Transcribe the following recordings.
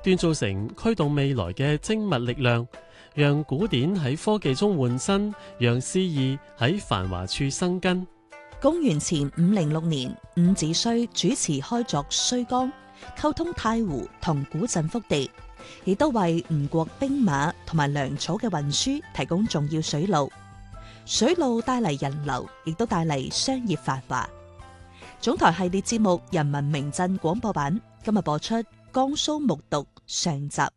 鍛造成驅動未來嘅精密力量，讓古典喺科技中換身，讓詩意喺繁華處生根。 公元前506年，伍子胥主持開鑿綏江，溝通太湖同古鎮腹地，亦都為吳國兵馬同埋糧草嘅運輸提供重要水路。水路帶嚟人流，亦都帶嚟商業繁華。總台系列節目《人民名鎮》廣播版今日播出江蘇木牘上集。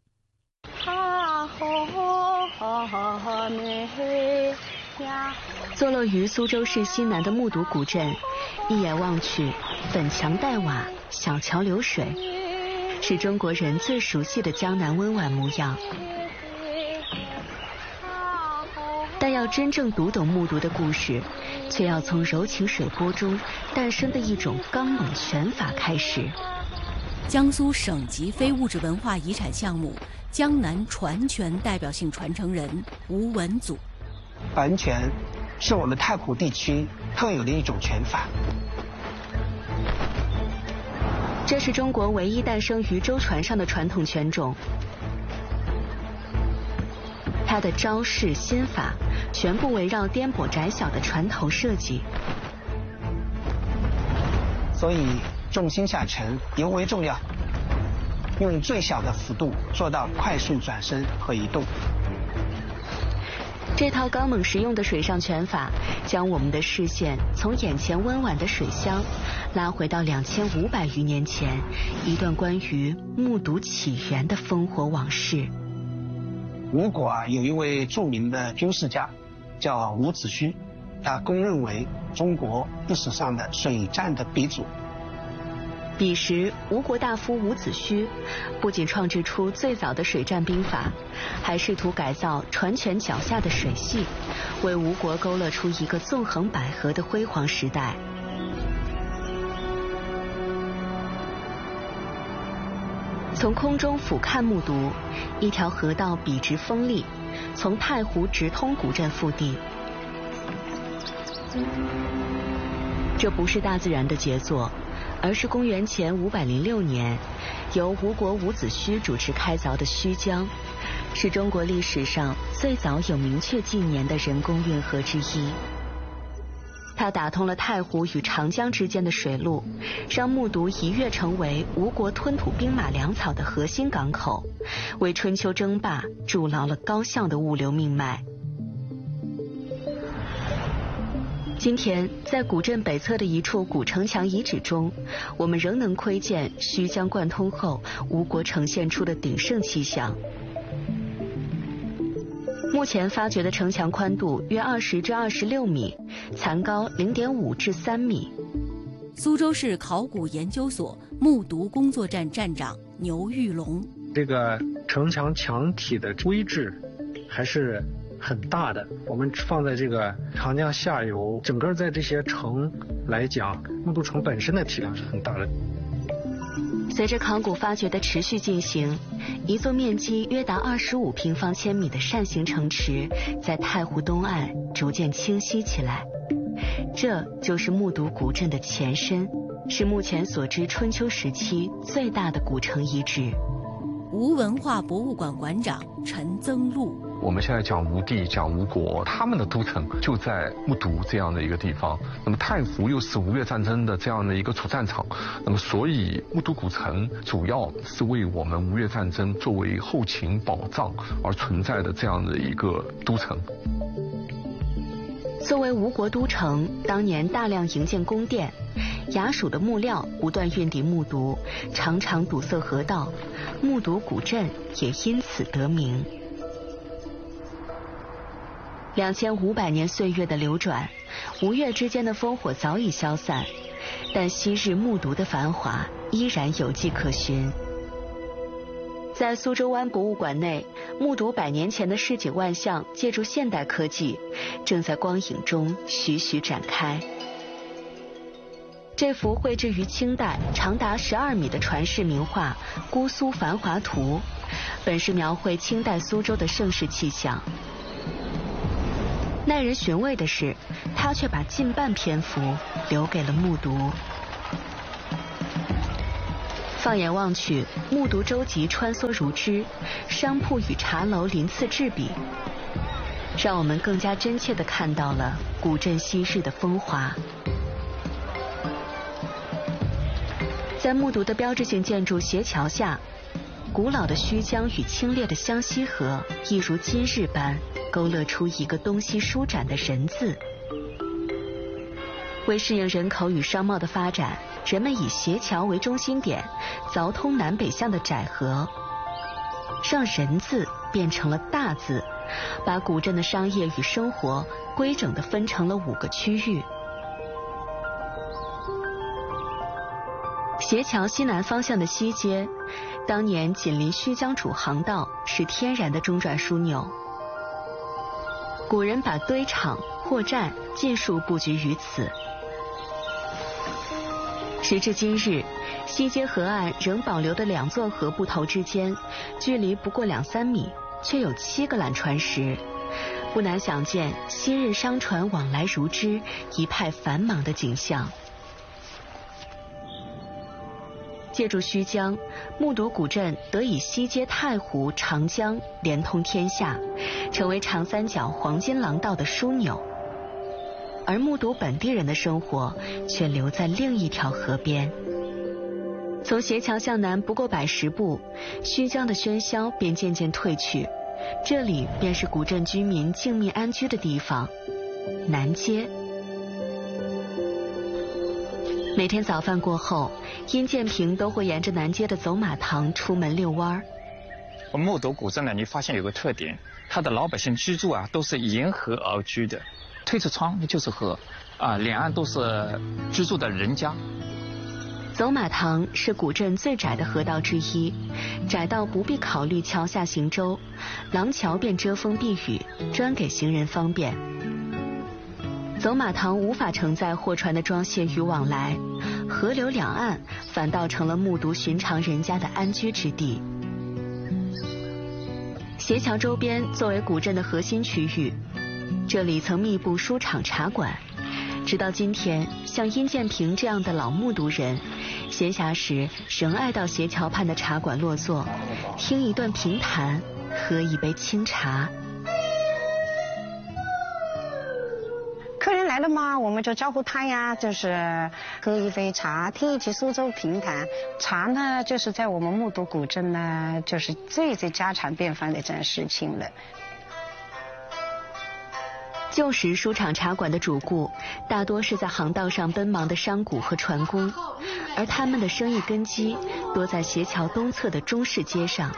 坐落於蘇州市西南的木牘古鎮，一眼望去，粉牆黛瓦，小橋流水，是中國人最熟悉的江南溫婉模樣。但要真正讀懂木牘的故事，卻要從柔情水波中誕生的一種剛猛拳法開始。 江蘇省級非物質文化遺產項目江南傳拳代表性傳承人吳文祖。 板拳是我們太湖地區特有的一種拳法。 這是中國唯一誕生於舟船上的傳統拳種，它的招式心法全部圍繞顛簸窄小的船頭設計， 所以重心下沉尤為重要，用最小的幅度做到快速轉身和移動。 這套剛猛實用的水上拳法，將我們的視線從眼前溫婉的水鄉拉回到2500餘年前，一段關於木牘起源的烽火往事。 吳國有一位著名的軍事家叫伍子胥，他公認為中國歷史上的水戰的鼻祖。 彼時，吳國大夫伍子胥不僅創制出最早的水戰兵法，還試圖改造船拳腳下的水系，為吳國勾勒出一個縱橫捭闔的輝煌時代。從空中俯瞰木牘，一條河道筆直鋒利，從太湖直通古鎮腹地。這不是大自然的傑作，而是公元前506年，由吳國伍子胥主持開鑿的綏江，是中國歷史上最早有明確紀年的人工運河之一。它打通了太湖與長江之間的水路，讓木牘一躍成為吳國吞吐兵馬糧草的核心港口，為春秋爭霸築牢了高效的物流命脈。今天，在古鎮北側的一處古城牆遺址中，我們仍能窺見綏江貫通後吳國呈現出的鼎盛氣象。目前發掘的城牆寬度約20至26米，殘高0.5至3米。 蘇州市考古研究所木牘工作站站長牛玉龍： 這個城牆牆體的規制還是很大的，我們放在這個長江下游，整個在這些城來講，木牘城本身的體量是很大的。 隨着考古發掘的持續進行，一座面積約達25平方千米的扇形城池在太湖東岸逐漸清晰起來。這就是木牘古鎮的前身，是目前所知春秋時期最大的古城遺址。 吳文化博物館館長陳增祿： 我們現在講吳地，講吳國，他們的都城就在木牘這樣的一個地方。那麼太湖又是吳越戰爭的這樣的一個主戰場，那麼所以木牘古城主要是為我們吳越戰爭作為後勤保障而存在的這樣的一個都城。 作為吳國都城，當年大量營建宮殿，衙署的木料不斷運抵木牘，常常堵塞河道，木牘古鎮也因此得名。2500年歲月的流轉，吳越之間的烽火早已消散，但昔日木牘的繁華依然有跡可循。在蘇州灣博物館內，木牘100年前的市井萬象，借助現代科技，正在光影中徐徐展開。這幅繪製於清代、長達12米的傳世名畫《姑蘇繁華圖》，本是描繪清代蘇州的盛世氣象。耐人尋味的是，他卻把近半篇幅留給了木牘。 放眼望去，木渎舟楫穿梭如织，商铺与茶楼鳞次栉比，让我们更加真切地看到了古镇昔日的风华。在木渎的标志性建筑斜桥下，古老的胥江与清冽的湘西河一如今日般勾勒出一个东西舒展的人字。为适应人口与商贸的发展，人们以斜桥为中心点，凿通南北向的窄河，让人字变成了大字，把古镇的商业与生活规整地分成了5个区域。斜桥西南方向的西街，当年紧邻胥江主航道，是天然的中转枢纽。古人把堆场、货站尽数布局于此。时至今日，西街河岸仍保留的2座河埠头之间，距离不过2-3米，却有7个缆船石，不难想见昔日商船往来如织、一派繁忙的景象。借助胥江，木渎古镇得以西接太湖、长江，连通天下，成为长三角黄金廊道的枢纽。而木渎本地人的生活却留在另一条河边。从斜桥向南不过110步，胥江的喧嚣便渐渐退去，这里便是古镇居民静谧安居的地方——南街。每天早饭过后，殷建平都会沿着南街的走马塘出门遛弯儿。 木渎古镇呢，你发现有个特点，它的老百姓居住啊都是沿河而居的，推着窗就是河，两岸都是居住的人家。 走马塘是古镇最窄的河道之一，窄到不必考虑桥下行舟，廊桥便遮风避雨，专给行人方便。走马塘无法承载货船的装卸与往来，河流两岸反倒成了木渎寻常人家的安居之地。斜桥周边作为古镇的核心区域，这里曾密布书场茶馆，直到今天，像殷建平这样的老木渎人，闲暇时仍爱到斜桥畔的茶馆落座，听一段评弹，喝一杯清茶。 客人来了嘛，我们就招呼他呀，就是喝一杯茶，听一曲苏州评弹。茶呢，就是在我们木渎古镇呢，就是最家常便饭的这样事情了。 旧时书场茶馆的主顾大多是在航道上奔忙的商贾和船工，而他们的生意根基多在斜桥东侧的中市街上。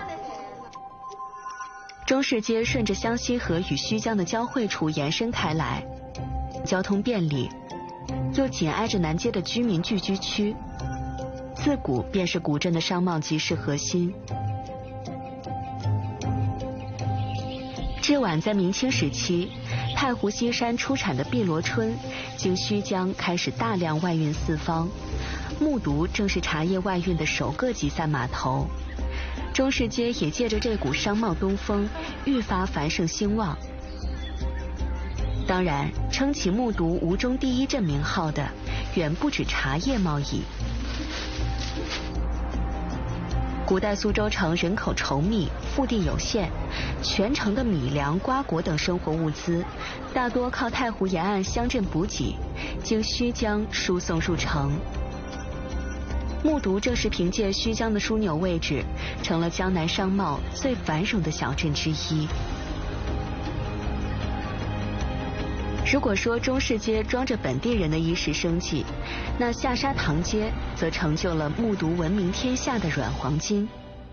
中市街顺着湘西河与胥江的交汇处延伸开来，交通便利，又紧挨着南街的居民聚居区，自古便是古镇的商贸集市核心。至晚在明清时期，太湖西山出产的碧螺春经胥江开始大量外运四方，木渎正是茶叶外运的首个集散码头。中市街也借着这股商贸东风愈发繁盛兴旺。当然，撑起木渎吴中第一镇名号的远不止茶叶贸易。古代苏州城人口稠密，腹地有限，全城的米粮、瓜果等生活物资大多靠太湖沿岸乡镇补给，经胥江输送入城。木渎正是凭借胥江的枢纽位置，成了江南商贸最繁荣的小镇之一。如果说中市街装着本地人的衣食生计，那下沙塘街则成就了木渎闻名天下的软黄金。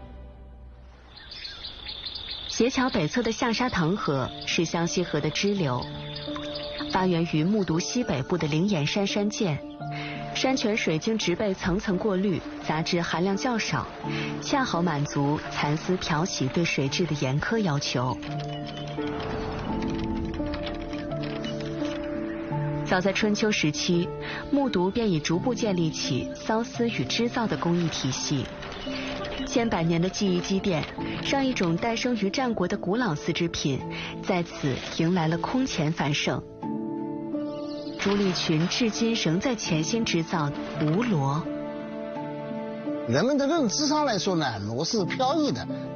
斜桥北侧的下沙塘河是湘西河的支流，发源于木渎西北部的灵岩山山涧，山泉水经植被层层过滤，杂质含量较少，恰好满足蚕丝漂洗对水质的严苛要求。早在春秋时期，木渎便已逐步建立起缫丝与织造的工艺体系。千百年的技艺积淀，让一种诞生于战国的古老丝织品，在此迎来了空前繁盛。朱立群至今仍在潜心织造吴罗。 人们的认知上来说呢，罗是飘逸的，